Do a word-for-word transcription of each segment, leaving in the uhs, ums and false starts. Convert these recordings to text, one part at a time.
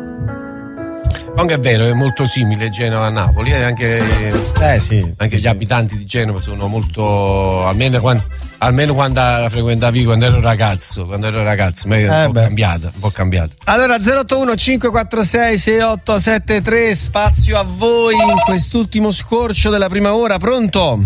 Comunque è vero, è molto simile Genova a Napoli, e anche, eh, sì, anche sì, gli abitanti di Genova sono molto, almeno quando, almeno quando la frequentavi quando ero ragazzo, quando ero ragazzo, ma è eh un po' cambiata, un po' cambiata. Allora zero otto uno cinque quattro sei sei otto sette tre, spazio a voi in quest'ultimo scorcio della prima ora, pronto?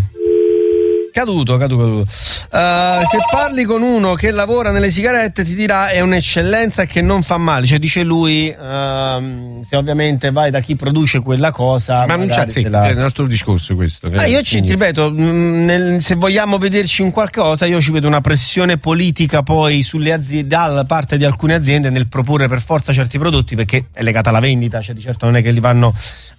Caduto, caduto, caduto. Uh, se parli con uno che lavora nelle sigarette ti dirà è un'eccellenza che non fa male, cioè dice lui, uh, se ovviamente vai da chi produce quella cosa, ma non c'è, sì, la... è un altro discorso questo. Ah, io ci quindi... ripeto, nel, se vogliamo vederci in qualcosa, io ci vedo una pressione politica poi sulle aziende, da parte di alcune aziende nel proporre per forza certi prodotti, perché è legata alla vendita, cioè di certo non è che li vanno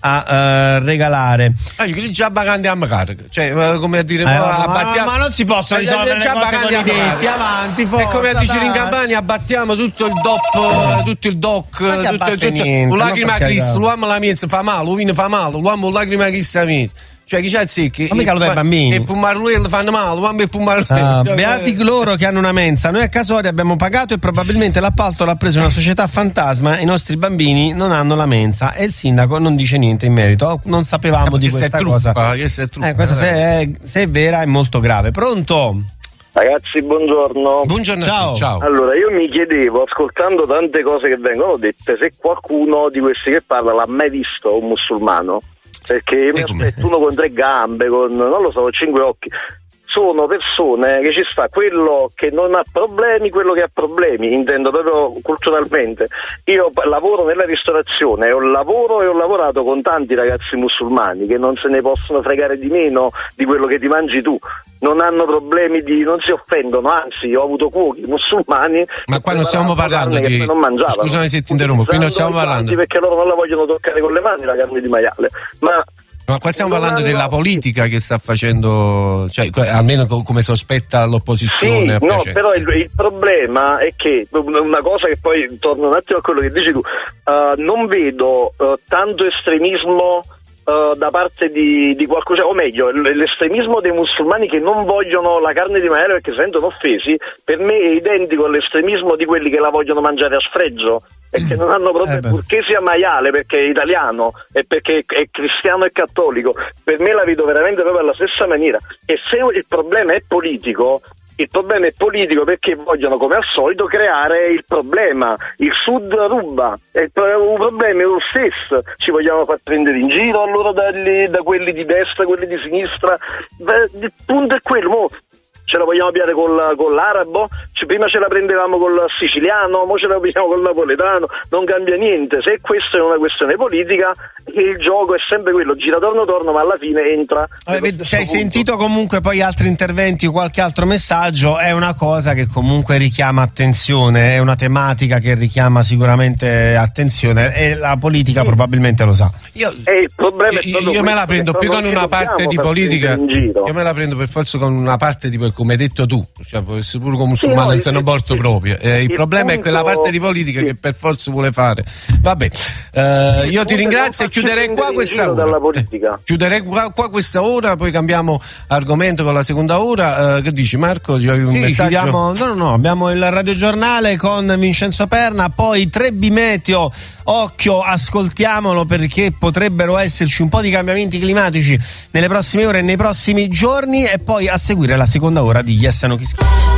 a uh, regalare. Ah, io che già baganti a magari, cioè come a dire, eh, abbattiamo... ma non si possono risolvere le cose con i denti, avanti, forza, è come a dire in Campania, abbattiamo tutto il dop, tutto il doc, tutto, tutto, niente, un lacrima Cristo, l'uomo la miezza fa male, l'uomo fa male, l'uomo un lacrima Cristo mia. Cioè chi c'è zicchi? Ma mica lo dai bambini. E Pumarluello fanno male, l'uomo e Pumarluello. Ah, beati loro che hanno una mensa. Noi a Casori abbiamo pagato e probabilmente l'appalto l'ha preso una società fantasma. I nostri bambini non hanno la mensa e il sindaco non dice niente in merito. Non sapevamo eh, di questa è cosa. Truffa, è truffa, eh, questa se è, se è vera è molto grave. Pronto? Ragazzi, buongiorno. Buongiorno. Ciao. Ciao. Allora, io mi chiedevo, ascoltando tante cose che vengono dette, se qualcuno di questi che parla l'ha mai visto un musulmano. Perché mi aspetto uno con tre gambe, con non lo so, con cinque occhi. Sono persone che ci sta quello che non ha problemi, quello che ha problemi, intendo proprio culturalmente. Io lavoro nella ristorazione e ho lavoro e ho lavorato con tanti ragazzi musulmani che non se ne possono fregare di meno di quello che ti mangi tu. Non hanno problemi di, non si offendono, anzi ho avuto cuochi musulmani. Ma qua non stiamo parlando di, non mangiavano, scusami se ti interrompo, qui non stiamo parlando perché loro non la vogliono toccare con le mani la carne di maiale, ma Ma qua stiamo non parlando hanno... della politica che sta facendo, cioè almeno come sospetta l'opposizione. Sì, no, però il, il problema è che una cosa che poi torna un attimo a quello che dici tu, uh, non vedo uh, tanto estremismo Uh, da parte di, di qualcosa, o meglio l'estremismo dei musulmani che non vogliono la carne di maiale perché si sentono offesi, per me è identico all'estremismo di quelli che la vogliono mangiare a sfregio e che non hanno problemi, eh purché sia maiale perché è italiano e perché è cristiano e cattolico. Per me la vedo veramente proprio alla stessa maniera, e se il problema è politico, il problema è politico perché vogliono, come al solito, creare il problema. Il Sud ruba, e il problema è lo stesso. Ci vogliamo far prendere in giro allora dagli, da quelli di destra, quelli di sinistra. Beh, il punto è quello. Mo ce la vogliamo piare col, con l'arabo, cioè, prima ce la prendevamo col siciliano, ora ce la prendiamo col napoletano, non cambia niente. Se questa è una questione politica, il gioco è sempre quello, gira torno torno, ma alla fine entra. Vabbè, se hai sentito comunque poi altri interventi o qualche altro messaggio, è una cosa che comunque richiama attenzione, è una tematica che richiama sicuramente attenzione e la politica probabilmente lo sa. Io, e il problema è io, io me la prendo più con una parte di politica, io me la prendo per forza con una parte di, come hai detto tu, cioè può essere pure come musulmano, sì, no, non porto proprio. Eh, il, il problema punto... è quella parte di politica, sì, che per forza vuole fare. Vabbè, eh, io ti ringrazio e chiuderei qua questa ora. Eh, chiuderei qua, qua questa ora, poi cambiamo argomento con la seconda ora. Eh, che dici, Marco? Ti avevi un sì, messaggio? Abbiamo, no, no, no, abbiamo il radiogiornale con Vincenzo Perna, poi tre Bimeteo. Occhio, ascoltiamolo perché potrebbero esserci un po' di cambiamenti climatici nelle prossime ore e nei prossimi giorni, e poi a seguire la seconda ora di Yes No Kiss.